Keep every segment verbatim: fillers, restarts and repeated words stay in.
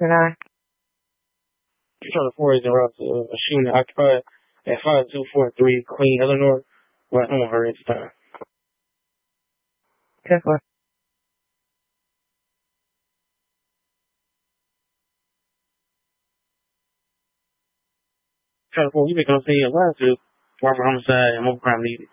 nine. Charlotte four is en route to a shooting occupied at five two four three Queen Eleanor. Right on her at the time. ten four. Charlotte four, you make on scene at line two. Robert homicide and mobile crime needed.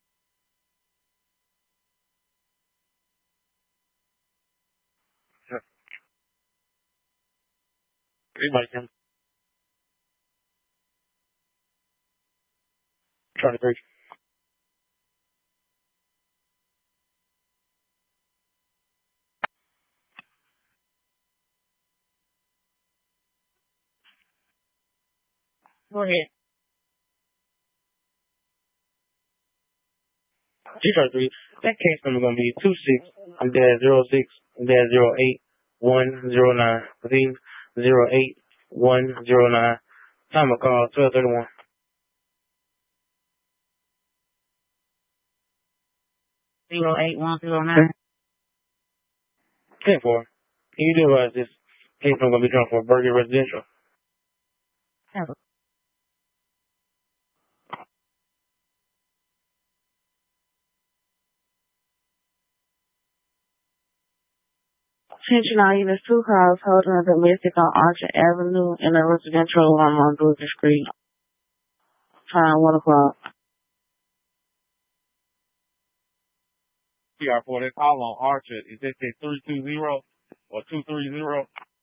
Everybody can. Charlotte three. Go ahead. G Charlotte three. That case number gonna be two six and dash zero six and dash zero eight one zero nine. Repeat zero eight one zero nine. Time of call twelve thirty one. Zero eight one zero nine. ten four. Can you do realize this case number gonna be drawn for Burger Residential? Have a Attention all units, two cars holding a domestic on Archer Avenue in a residential home on Georgia Street. Time one o'clock. P R four, that call on Archer, is that say three two zero or two three zero?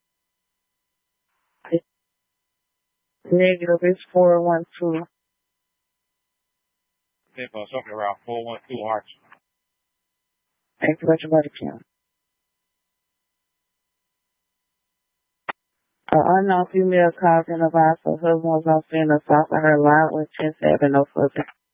Negative is four one two. Then for something around four one two Archer. Thank you very much. An unknown female called in advice her husband was on scene assault her loud with chest having no further.